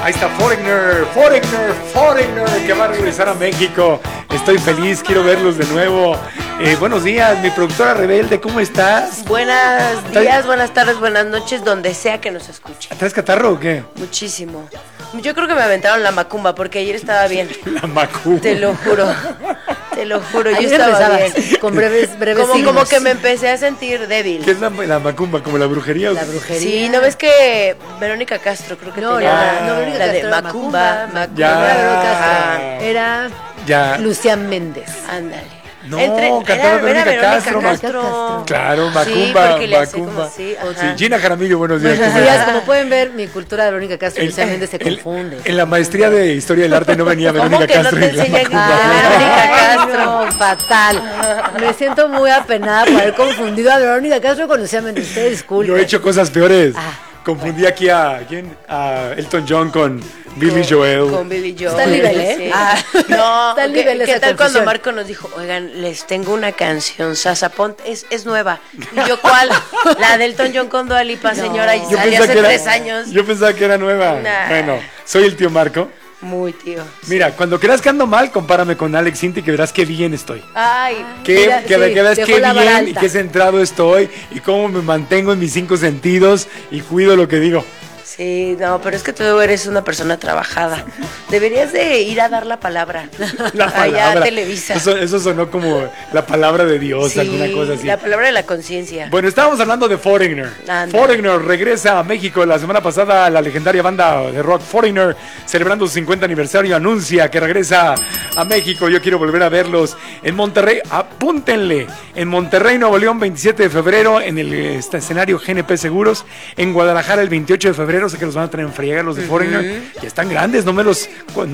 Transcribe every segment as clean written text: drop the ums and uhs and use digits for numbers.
Ahí está Foreigner, que va a regresar a México. Estoy feliz, quiero verlos de nuevo. Buenos días, mi productora rebelde, ¿cómo estás? Buenos días, buenas tardes, buenas noches, donde sea que nos escuche. ¿Traes catarro o qué? Muchísimo. Yo creo que me aventaron la macumba porque ayer estaba bien. La macumba. Te lo juro. Yo ayer estaba bien. Con breves como que me empecé a sentir débil. ¿Qué es la macumba? ¿Como la brujería? La brujería. Sí, ¿no ves que Verónica Castro creo que No, tenía Verónica la de Castro era macumba? Ya. No era Verónica Castro, era Ya. Lucián Méndez. Ándale. No, cantaba Verónica Castro. Castro. Claro, Sí, macumba, porque le hace macumba. como así, Sí, ajá. Gina Jaramillo, buenos días. Buenos ¿cómo días, estás? como pueden ver, mi cultura de Verónica Castro y Lucián Méndez se confunde. En la maestría de Historia del Arte no venía ¿Cómo Verónica que no Castro te y la enseñan macumba. Verónica Ay, Castro? no, fatal. Me siento muy apenada por haber confundido a Verónica Castro con Lucián Méndez. Usted disculpe. Yo he hecho cosas peores. Ah, Confundí aquí a Elton John con Billy Joel. Con Billy Joel. Está al nivel, ¿eh? Sí. Ah. No, Está al ¿qué, nivel qué esa tal cuando confusión? Marco nos dijo, oigan, les tengo una canción, Sasa Pont, es nueva? Y yo, ¿cuál? La del Elton John con Dua Lipa, señora, y Yo salió pensaba hace que era- 3 años. Yo pensaba que era nueva. Nah. Bueno, soy el tío Marco. Muy tío. Mira, cuando creas que ando mal, compárame con Alex Sinti que verás qué bien estoy. Ay, Mira, Que sí, verás dejó qué la vara bien y alta. qué centrado estoy y cómo me mantengo en mis 5 sentidos y cuido lo que digo. sí, no, pero es que tú eres una persona trabajada. Deberías de ir a dar la palabra. La Allá palabra. a Televisa. Eso sonó como la palabra de Dios, Sí, alguna cosa así. la palabra de la conciencia. Bueno, estábamos hablando de Foreigner. Ándale. Foreigner regresa a México. La semana pasada la legendaria banda de rock Foreigner, celebrando su 50 aniversario, anuncia que regresa a México. Yo quiero volver a verlos en Monterrey. Apúntenle. En Monterrey, Nuevo León, 27 de febrero, en el escenario GNP Seguros. En Guadalajara, el 28 de febrero. Sé que los van a traer en friega los de Foreigner. Ya están grandes, no me los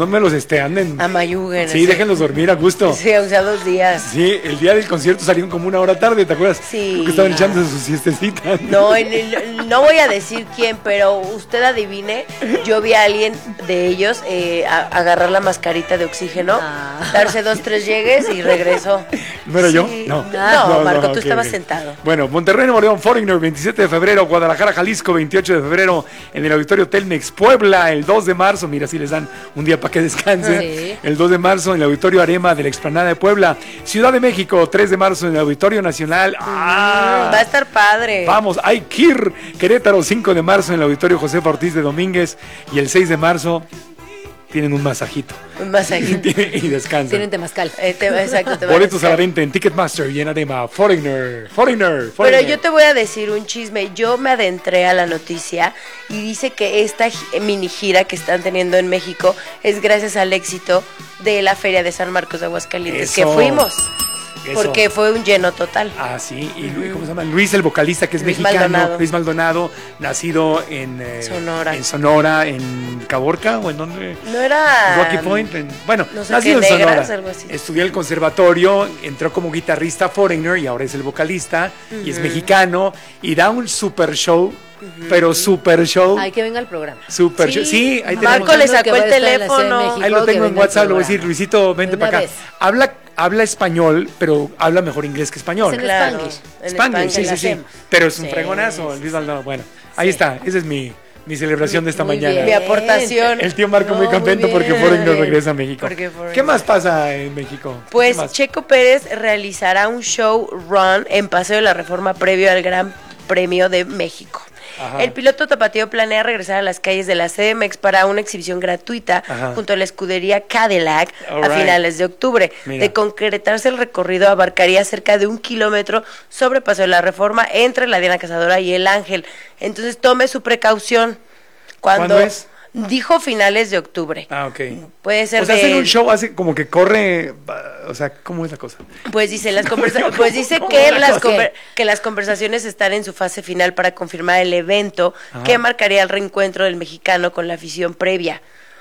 anden. Amayuguen. Sí, déjenlos dormir a gusto. Sí, o sea, 2 días. Sí, el día del concierto salieron como 1 hora tarde, ¿te acuerdas? Sí. Porque estaban echando sus siestecitas. No, no voy a decir quién, pero usted adivine. Yo vi a alguien de ellos agarrar la mascarita de oxígeno, darse 2, 3 llegues y regresó. ¿No era yo? Sí. No. No, Marco, tú ok, estabas ok. sentado. Bueno, Monterrey, Nuevo León, Foreigner, 27 de febrero, Guadalajara, Jalisco, 28 de febrero, en el Auditorio Telmex, Puebla, el 2 de marzo, mira, si les dan un día para que descansen. Sí. El 2 de marzo en el Auditorio Arema de la Explanada de Puebla, Ciudad de México, 3 de marzo en el Auditorio Nacional. Va a estar padre. Vamos, hay Kir, Querétaro, 5 de marzo en el Auditorio Josefa Ortiz de Domínguez y el 6 de marzo tienen un masajito Un masajito. y descansan. tienen temazcal. Exacto, te van Boletos a la hacer. venta en Ticketmaster y en Adema. Foreigner. Pero yo te voy a decir un chisme. Yo me adentré a la noticia y dice que esta mini gira que están teniendo en México es gracias al éxito de la Feria de San Marcos de Aguascalientes, que Eso. fuimos. Eso. Porque fue un lleno total. Ah, sí. Y ¿cómo se llama? Luis, el vocalista, que es Luis mexicano. Maldonado. Luis Maldonado, nacido en Sonora. En Sonora, en Caborca, o en donde. No era Rocky Point. Bueno, no sé nacido qué, en Negras, Sonora. algo así. Estudió en el conservatorio, entró como guitarrista Foreigner y ahora es el vocalista. Y es mexicano y da un super show. Pero super show. Hay que venga al programa. Super show. Sí, ahí tenemos. Marco le sacó Que va a el estar en la Ciudad de teléfono. México. Ahí lo que tengo en venga al WhatsApp, le voy a programa. decir, Luisito, vente De una para acá. vez. Habla español, pero habla mejor inglés que español. Es en Claro, Spanglish. en Spanglish, sí, Spanglish. sí, sí. hacemos. Pero es un Sí, fregonazo, Luis Maldonado. Bueno, ahí Sí. está. Esa es mi celebración de esta Muy mañana. bien. Mi aportación. El tío Marco No, muy muy contento porque bien. Foreigner regresa a México. Porque Foreigner. ¿Qué más pasa en México? Pues ¿Qué más? Checo Pérez realizará un show run en Paseo de la Reforma previo al Gran Premio de México. Ajá. El piloto tapatío planea regresar a las calles de la CDMX para una exhibición gratuita Ajá. junto a la escudería Cadillac All a right. finales de octubre. Mira. De concretarse el recorrido abarcaría cerca de 1 kilómetro sobre Paseo de la Reforma entre la Diana Cazadora y el Ángel. Entonces tome su precaución. ¿Cuándo es? Dijo finales de octubre. Ah, ok. Puede ser O sea, de... hacen un show, hace como que corre, o sea, ¿cómo es la cosa? Pues dice pues dice ¿Cómo que la cosa? que las conversaciones están en su fase final para confirmar el evento Ajá. que marcaría el reencuentro del mexicano con la afición previa.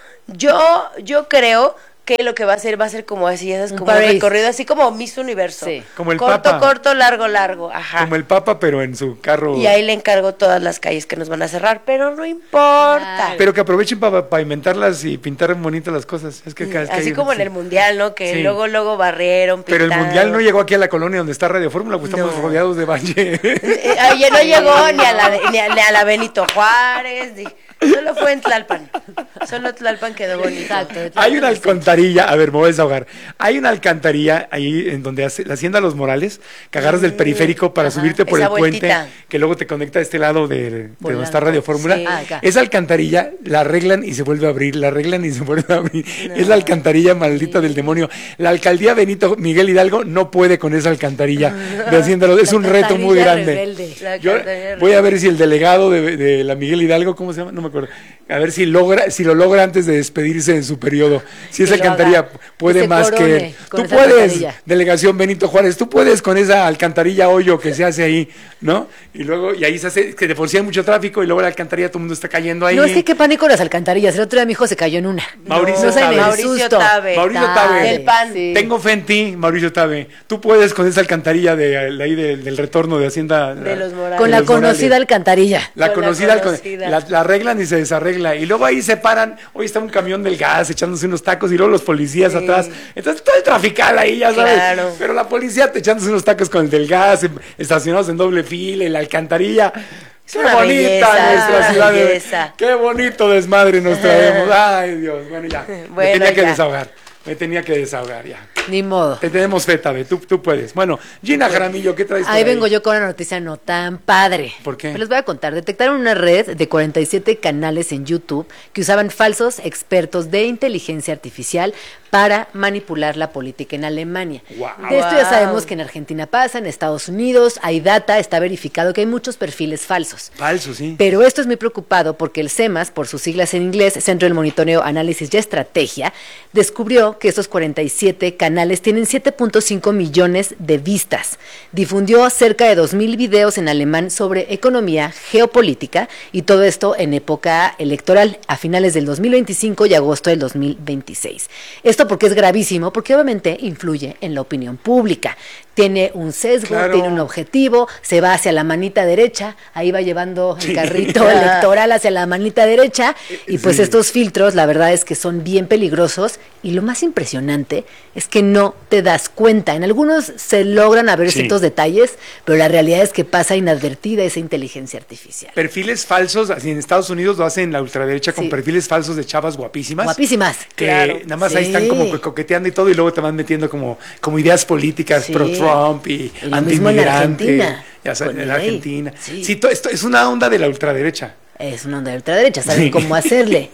Yo creo que lo que va a ser como así, esas Un como parade. recorrido así como Miss Universo. Sí. Como el corto, Papa. corto, largo, largo, ajá. Como el Papa, pero en su carro. Y ahí le encargo todas las calles que nos van a cerrar, pero no importa. Claro. Pero que aprovechen para pavimentarlas y pintar bonitas las cosas. Es que cada vez que Así hay- como en el mundial, ¿no? Que Sí. luego barrieron, Pero el pintaron. mundial no llegó aquí a la colonia donde está Radio Fórmula, pues estamos No. rodeados de valle. Ayer no llegó ni a la Benito Juárez, Solo fue en Tlalpan. Solo Tlalpan quedó bonito. Exacto. Hay una alcantarilla, a ver, me voy a desahogar. Hay una alcantarilla ahí en donde hace la Hacienda Los Morales, que agarras del periférico para subirte por esa el puente, vueltita. que luego te conecta a este lado de donde está Radio Fórmula. Sí. Acá. Esa alcantarilla la arreglan y se vuelve a abrir, la arreglan y se vuelve a abrir. Es la alcantarilla maldita del demonio. La alcaldía Benito Miguel Hidalgo no puede con esa alcantarilla de Hacienda Los. Es un reto muy alcantarilla grande. rebelde. La Yo alcantarilla voy a ver si el delegado de la Miguel Hidalgo, ¿cómo se llama? No me acuerdo. A ver si lo logra antes de despedirse en su periodo. Si esa Que lo alcantarilla haga. puede Que se más que corone él. con Tú esa puedes, alcantarilla. delegación Benito Juárez, tú puedes con esa alcantarilla hoyo que se hace ahí, ¿no? Y luego, y ahí se hace, que de por sí hay mucho tráfico y luego la alcantarilla todo el mundo está cayendo ahí. No, es que qué pánico las alcantarillas. El otro día mi hijo se cayó en una. Mauricio No saben Tabe. el Mauricio susto. Tabe. Mauricio Tabe. Del PAN. Sí. Tengo fe en ti, Mauricio Tabe. Tú puedes con esa alcantarilla de ahí del retorno de Hacienda. De los Morales. Con de la los Morales. conocida alcantarilla. La Con la conocida, conocida. la arreglan y se desarregla. Y luego ahí se paran. Hoy está un camión del gas echándose unos tacos y luego los policías atrás. Entonces todo el trafical ahí, ya sabes. Claro. Pero la policía te echándose unos tacos con el del gas, estacionados en doble fila y la alcantarilla. Qué una bonita belleza, nuestra una ciudad. belleza. Qué bonito desmadre nos traemos. Ay, Dios. Bueno, ya. Me Bueno, tenía que ya. desahogar. Me tenía que desahogar ya. Ni modo. Te tenemos fe, Tabe. Tú puedes. Bueno, Gina Jaramillo, ¿qué traes por Ahí vengo yo con una noticia no tan padre. ¿Por qué? Me les voy a contar. Detectaron una red de 47 canales en YouTube que usaban falsos expertos de inteligencia artificial para manipular la política en Alemania. Guau. De esto ya Wow. sabemos que en Argentina pasa, en Estados Unidos hay data, está verificado que hay muchos perfiles falsos. Falso, sí. Pero esto es muy preocupado porque el CEMAS, por sus siglas en inglés, Centro del Monitoreo, Análisis y Estrategia, descubrió que estos 47 canales tienen 7.5 millones de vistas. Difundió cerca de 2,000 videos en alemán sobre economía, geopolítica y todo esto en época electoral, a finales del 2025 y agosto del 2026. Esto porque es gravísimo, porque obviamente influye en la opinión pública. Tiene un sesgo, Claro. tiene un objetivo, se va hacia la manita derecha, ahí va llevando el carrito electoral hacia la manita derecha, y pues Sí. estos filtros la verdad es que son bien peligrosos, y lo más impresionante es que no te das cuenta. En algunos se logran ver Sí. ciertos detalles, pero la realidad es que pasa inadvertida esa inteligencia artificial. Perfiles falsos, así en Estados Unidos lo hacen la ultraderecha con Sí. perfiles falsos de chavas guapísimas. Guapísimas. Que Claro. nada más ahí Sí. están como que coqueteando y todo, y luego te van metiendo como ideas políticas Sí. pro Trump y Y lo mismo en anti-inmigrante. Argentina, Ya sabes, con en Milei. Argentina. Sí. Sí, esto es una onda de la ultraderecha. Es una onda de ultraderecha, saben Sí. cómo hacerle.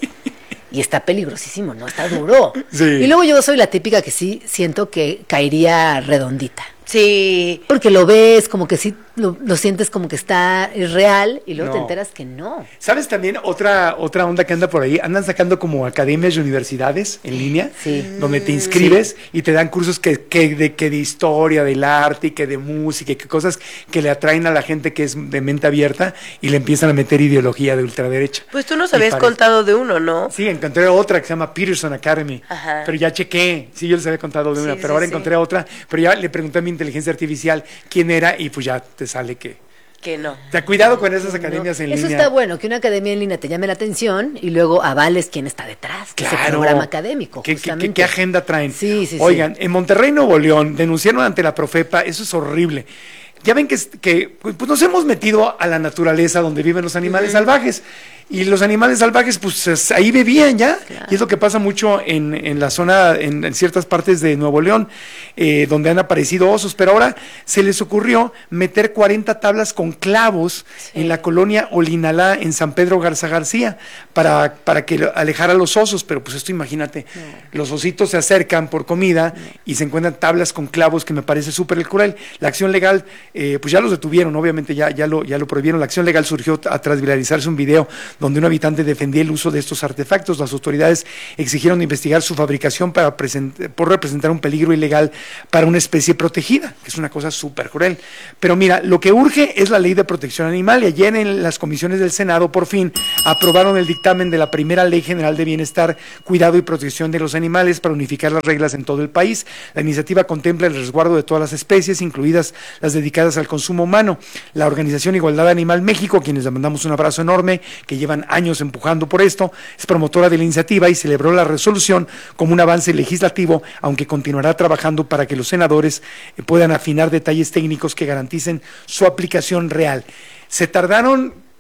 Y está peligrosísimo, ¿no? Está duro. Sí. Y luego yo soy la típica que sí siento que caería redondita. Sí. Porque lo ves, como que sí, lo sientes como que es real, y luego te No. enteras que no. ¿Sabes también otra onda que anda por ahí? Andan sacando como academias y universidades en línea, Sí. donde te inscribes y te dan cursos que de historia, del arte y que de música y que cosas que le atraen a la gente que es de mente abierta y le empiezan a meter ideología de ultraderecha. Pues tú nos Y habías parece- contado de uno, ¿no? Sí, encontré otra que se llama Peterson Academy, Ajá. pero ya chequé, sí, yo les había contado de una, Sí, pero sí, ahora sí. encontré otra, pero ya le pregunté a mi inteligencia artificial quién era y pues ya te sale que... Que no. Ten cuidado con esas academias en Eso línea. está bueno, que una academia en línea te llame la atención y luego avales quién está detrás de ese programa académico. ¿Qué, qué agenda traen? Sí, sí, sí. Oigan, en Monterrey, Nuevo León, denunciaron ante la Profepa, eso es horrible. Ya ven que pues nos hemos metido a la naturaleza donde viven los animales salvajes. Y los animales salvajes, pues ahí vivían ya. Claro. Y es lo que pasa mucho en la zona, en ciertas partes de Nuevo León, donde han aparecido osos. Pero ahora se les ocurrió meter 40 tablas con clavos en la colonia Olinalá, en San Pedro Garza García, para que alejara a los osos. Pero pues esto, imagínate, los ositos se acercan por comida y se encuentran tablas con clavos, que me parece súper cruel. La acción legal, pues ya los detuvieron, obviamente ya lo prohibieron. La acción legal surgió tras viralizarse un video donde un habitante defendía el uso de estos artefactos. Las autoridades exigieron investigar su fabricación por representar un peligro ilegal para una especie protegida, que es una cosa súper cruel. Pero mira, lo que urge es la ley de protección animal, y ayer en las comisiones del Senado por fin aprobaron el dictamen de la primera Ley General de Bienestar, Cuidado y Protección de los Animales para unificar las reglas en todo el país. La iniciativa contempla el resguardo de todas las especies, incluidas las dedicadas al consumo humano. La organización Igualdad Animal México, a quienes le mandamos un abrazo enorme, que llevan años empujando por esto, es promotora de la iniciativa y celebró la resolución como un avance legislativo, aunque continuará trabajando para que los senadores puedan afinar detalles técnicos que garanticen su aplicación real. Se tardaron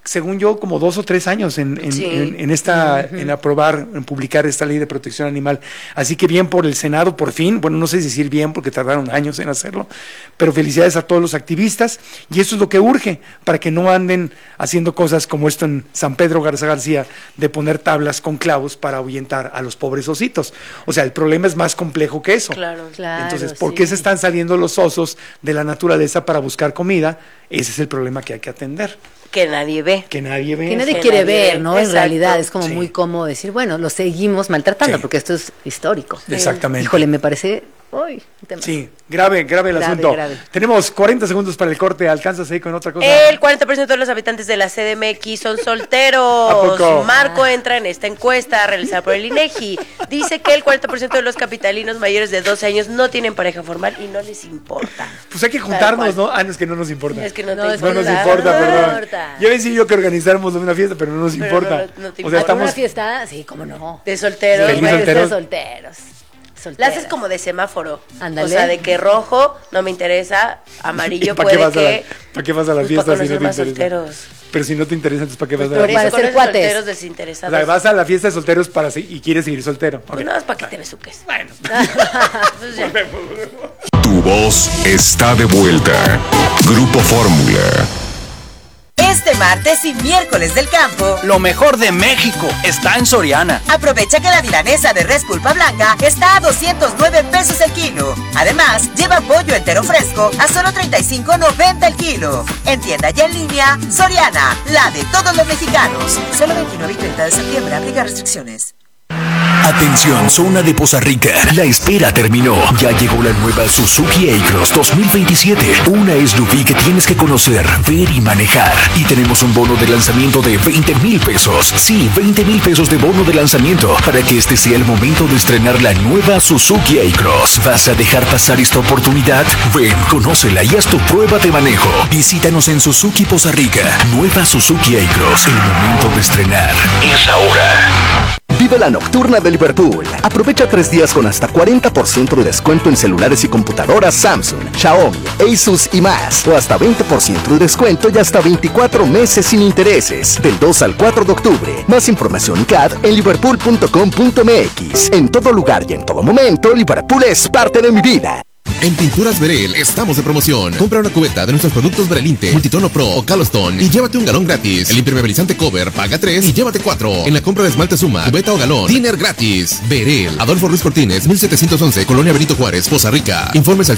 según yo, como 2 o 3 años en aprobar, en publicar esta ley de protección animal. Así que bien por el Senado, por fin. Bueno, no sé decir bien porque tardaron años en hacerlo, pero felicidades a todos los activistas. Y eso es lo que urge para que no anden haciendo cosas como esto en San Pedro Garza García, de poner tablas con clavos para ahuyentar a los pobres ositos. O sea, el problema es más complejo que eso. Claro. Entonces, ¿por qué se están saliendo los osos de la naturaleza para buscar comida? Ese es el problema que hay que atender. Que nadie ve. Que nadie ve. Que nadie Que quiere nadie ver, ve. ¿no? Exacto. En realidad es como Sí. muy cómodo decir, bueno, lo seguimos maltratando, Sí. porque esto es histórico. Exactamente. Híjole, me parece... Uy, un tema. Sí, grave el Grave, asunto. grave. Tenemos 40 segundos para el corte. ¿Alcanzas ahí con otra cosa? El 40% de los habitantes de la CDMX son solteros. ¿A poco? Marco entra en esta encuesta realizada por el INEGI. Dice que el 40% de los capitalinos mayores de 12 años no tienen pareja formal y no les importa. Pues hay que juntarnos, ¿no? Ah, no, es que no nos importa. Es que no, No, te es que No nos importa. importa, No perdón. importa. Yo decía yo que organizáramos una fiesta, pero no nos Pero importa. no te O sea, importa. ¿Una estamos... fiesta? Sí, cómo no. De solteros. Feliz Puede ser solteros. solteros. La haces como de semáforo. Ándale. O sea, de que rojo no me interesa, amarillo ¿Para qué puede vas a la, que... para qué vas a la Pues, fiesta para si no conocer te más interesa? solteros. Pero si no te interesa, entonces ¿para qué vas a Por la eso Para ser conoces cuates. solteros O desinteresados. sea, vas a la fiesta de solteros y quieres seguir soltero. Pues Ok. nada más para que te besuques. Bueno. Pues ya. Tu voz está de vuelta. Grupo Fórmula. Este martes y miércoles del campo, Lo mejor de México está en Soriana. aprovecha que la milanesa de res pulpa blanca está a 209 pesos el kilo. Además, lleva pollo entero fresco a solo 35.90 el kilo. En tienda y en línea, Soriana, la de todos los mexicanos. Solo 29 y 30 de septiembre, aplica restricciones. Atención, zona de Poza Rica. La espera terminó. Ya llegó la nueva Suzuki A-Cross 2027. Una SUV que tienes que conocer, ver y manejar. Y tenemos un bono de lanzamiento de 20,000 pesos. Sí, 20,000 pesos de bono de lanzamiento para que este sea el momento de estrenar la nueva Suzuki A-Cross. ¿Vas a dejar pasar esta oportunidad? Ven, conócela y haz tu prueba de manejo. Visítanos en Suzuki Poza Rica. Nueva Suzuki A-Cross. El momento de estrenar es ahora. Vive la nocturna de Liverpool. Aprovecha 3 días con hasta 40% de descuento en celulares y computadoras Samsung, Xiaomi, Asus y más. O hasta 20% de descuento y hasta 24 meses sin intereses. Del 2 al 4 de octubre. Más información CAD en liverpool.com.mx. En todo lugar y en todo momento, Liverpool es parte de mi vida. En Pinturas Verel estamos de promoción. Compra una cubeta de nuestros productos Verelinte, Multitono Pro o Calostone y llévate un galón gratis. El impermeabilizante Cover paga 3 y llévate 4. En la compra de esmalte Suma, cubeta o galón, dinner gratis. Verel, Adolfo Ruiz Cortines, 1711, Colonia Benito Juárez, Poza Rica. Informes al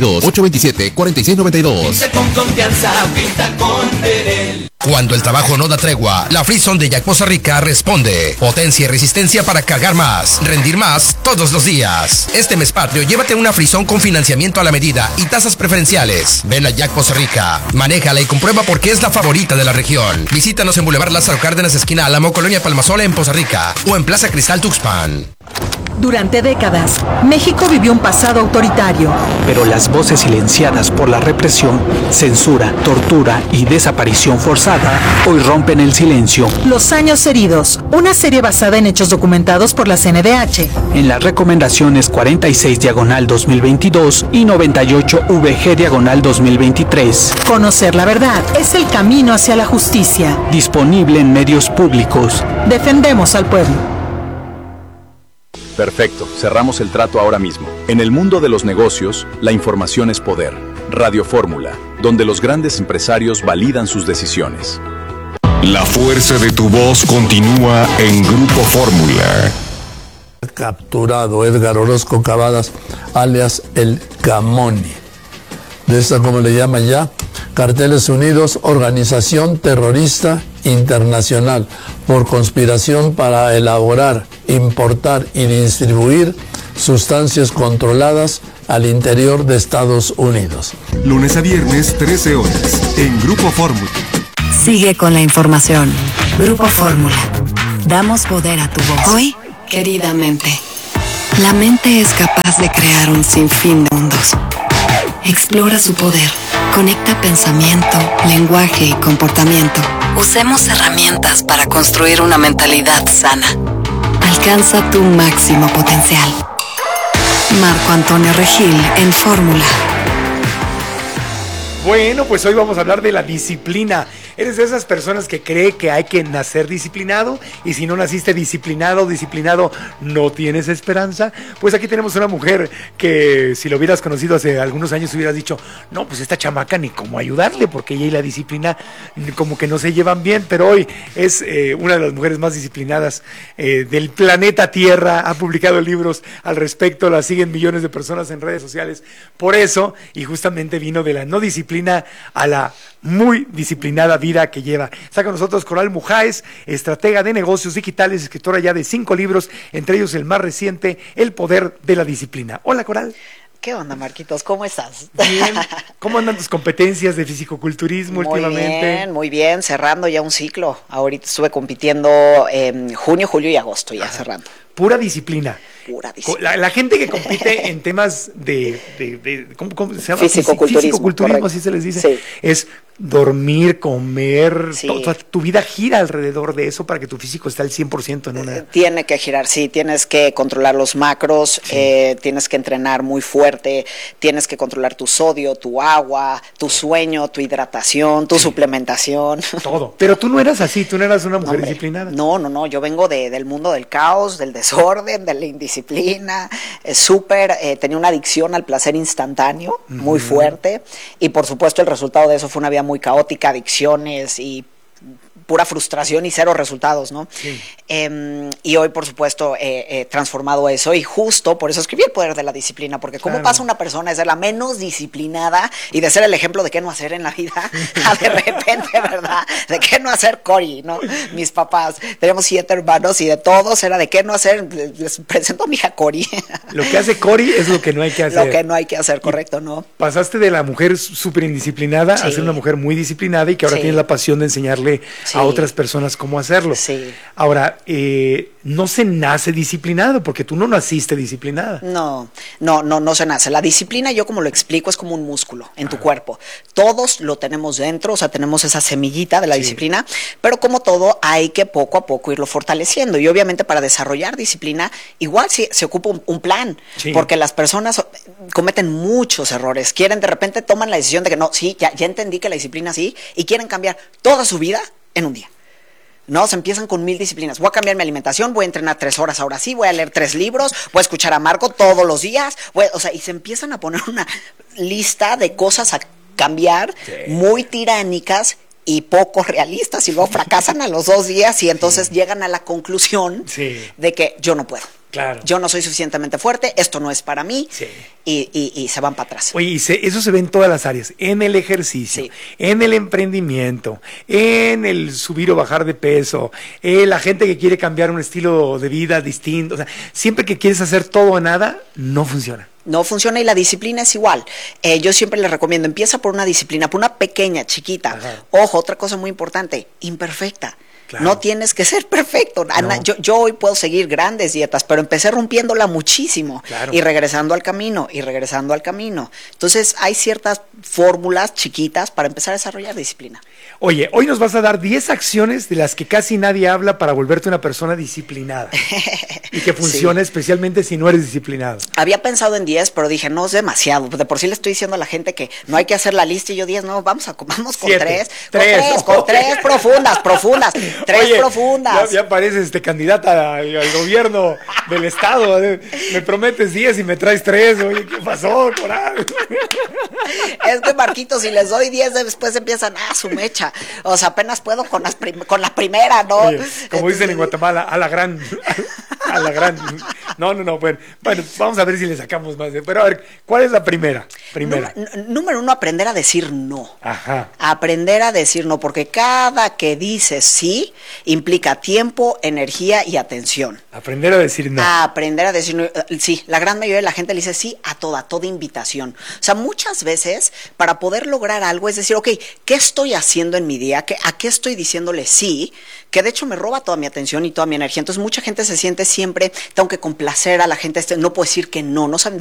782-827-4692. Con confianza, pinta con Verel. Cuando el trabajo no da tregua, la Frison de Jack Poza Rica responde. Potencia y resistencia para cargar más, rendir más todos los días. Este mes patrio, llévate una Frison con financiamiento a la medida y tasas preferenciales. Ven a Jack Poza Rica, manéjala y comprueba por qué es la favorita de la región. Visítanos en Boulevard Lázaro Cárdenas, esquina Álamo, Colonia Palmasola en Poza Rica o en Plaza Cristal Tuxpan. Durante décadas, México vivió un pasado autoritario. Pero las voces silenciadas por la represión, censura, tortura y desaparición forzada hoy rompen el silencio. Los años heridos, una serie basada en hechos documentados por la CNDH. En las recomendaciones 46/2022 y 98/VG/2023. Conocer la verdad es el camino hacia la justicia. Disponible en medios públicos. Defendemos al pueblo. Perfecto, cerramos el trato ahora mismo. En el mundo de los negocios, la información es poder. Radio Fórmula, donde los grandes empresarios validan sus decisiones. La fuerza de tu voz continúa en Grupo Fórmula. Capturado Edgar Orozco Cavadas, alias el Camoni. De esta, como le llaman ya, Carteles Unidos, organización terrorista internacional, por conspiración para elaborar, importar y distribuir sustancias controladas al interior de Estados Unidos. Lunes a viernes, 13 horas, en Grupo Fórmula. Sigue con la información. Grupo Fórmula. Damos poder a tu voz. Hoy, querida mente. La mente es capaz de crear un sinfín de mundos. Explora su poder. Conecta pensamiento, lenguaje y comportamiento. Usemos herramientas para construir una mentalidad sana. Alcanza tu máximo potencial. Marco Antonio Regil en Fórmula. Bueno, pues hoy vamos a hablar de la disciplina. ¿Eres de esas personas que cree que hay que nacer disciplinado? Y si no naciste disciplinado, no tienes esperanza. Pues aquí tenemos una mujer que si lo hubieras conocido hace algunos años hubieras dicho, no, pues esta chamaca ni cómo ayudarle, porque ella y la disciplina como que no se llevan bien, pero hoy es una de las mujeres más disciplinadas del planeta Tierra. Ha publicado libros al respecto, la siguen millones de personas en redes sociales. Por eso, y justamente vino de la no disciplina a la muy disciplinada vida que lleva. Está con nosotros Coral Mujáez, estratega de negocios digitales, escritora ya de 5 libros, entre ellos el más reciente, El poder de la disciplina. Hola, Coral. ¿Qué onda, Marquitos? ¿Cómo estás? Bien. ¿Cómo andan tus competencias de fisicoculturismo últimamente? Muy bien, cerrando ya un ciclo. Ahorita estuve compitiendo en junio, julio y agosto, ya cerrando. Pura disciplina. Pura disciplina. La gente que compite en temas ¿cómo se llama? Fisicoculturismo, así se les dice. Sí. Es dormir, comer, Sí. tu vida gira alrededor de eso para que tu físico esté al 100% en una... Tiene que girar, sí, tienes que controlar los macros, sí. Tienes que entrenar muy fuerte, tienes que controlar tu sodio, tu agua, tu sueño, tu hidratación, tu suplementación. Todo. Pero tú no eras así, tú no eras una mujer disciplinada. No, yo vengo del mundo del caos, del desorden, de la indisciplina, tenía una adicción al placer instantáneo, muy fuerte, y por supuesto el resultado de eso fue una vida muy caótica, adicciones y pura frustración y cero resultados, ¿no? Sí. Y hoy, por supuesto, he transformado eso y justo por eso escribí El poder de la disciplina, porque cómo pasa una persona de ser la menos disciplinada y de ser el ejemplo de qué no hacer en la vida, a de repente, ¿verdad? De qué no hacer Cory, ¿no? Mis papás, tenemos 7 hermanos y de todos era de qué no hacer, les presento a mi hija Cory. Lo que hace Cory es lo que no hay que hacer. Lo que no hay que hacer, correcto, ¿no? Pasaste de la mujer súper indisciplinada a ser una mujer muy disciplinada y que ahora tienes la pasión de enseñarle a otras personas cómo hacerlo. Sí. Ahora, no se nace disciplinado porque tú no naciste disciplinada. No se nace. La disciplina, yo como lo explico, es como un músculo en tu cuerpo. Todos lo tenemos dentro, o sea, tenemos esa semillita de la disciplina, pero como todo hay que poco a poco irlo fortaleciendo. Y obviamente para desarrollar disciplina, igual se ocupa un plan, porque las personas cometen muchos errores. De repente toman la decisión de que no, sí, ya entendí que la disciplina sí, y quieren cambiar toda su vida en un día. No, se empiezan con 1000 disciplinas. Voy a cambiar mi alimentación, voy a entrenar 3 horas ahora sí, voy a leer 3 libros, voy a escuchar a Marco todos los días, y se empiezan a poner una lista de cosas a cambiar muy tiránicas y poco realistas, y luego fracasan a los 2 días y entonces llegan a la conclusión de que yo no puedo. Claro. Yo no soy suficientemente fuerte, esto no es para mí, y se van para atrás. Oye, eso se ve en todas las áreas, en el ejercicio, en el emprendimiento, en el subir o bajar de peso, la gente que quiere cambiar un estilo de vida distinto, o sea, siempre que quieres hacer todo o nada, no funciona. No funciona, y la disciplina es igual. Yo siempre les recomiendo, empieza por una disciplina, por una pequeña, chiquita. Ajá. Ojo, otra cosa muy importante, imperfecta. Claro. No tienes que ser perfecto. No. Yo hoy puedo seguir grandes dietas, pero empecé rompiéndola muchísimo y regresando al camino. Entonces hay ciertas fórmulas chiquitas para empezar a desarrollar disciplina. Oye, hoy nos vas a dar 10 acciones de las que casi nadie habla para volverte una persona disciplinada y que funcione especialmente si no eres disciplinado. Había pensado en 10, pero dije, no, es demasiado. De por sí le estoy diciendo a la gente que no hay que hacer la lista, y yo 10, no, vamos con 3. Con 3 profundas. 3 profundas. Ya pareces candidata al gobierno del estado. Me prometes 10 y me traes 3. Oye, ¿qué pasó, Coral? Es que, Marquito, si les doy 10, después empiezan, su mecha. O sea, apenas puedo con la primera, ¿no? Oye, como dicen en Guatemala, a la gran. No, bueno, vamos a ver si le sacamos más. Pero a ver, ¿cuál es la primera? Número 1, aprender a decir no. Ajá. Aprender a decir no, porque cada que dices sí, implica tiempo, energía y atención. Aprender a decir no. Aprender a decir no. Sí, la gran mayoría de la gente le dice sí a toda invitación. O sea, muchas veces, para poder lograr algo, es decir, ok, ¿qué estoy haciendo en mi día? ¿A qué estoy diciéndole sí? Que de hecho me roba toda mi atención y toda mi energía. Entonces mucha gente se siente siempre, tengo que complacer a la gente, no puedo decir que no saben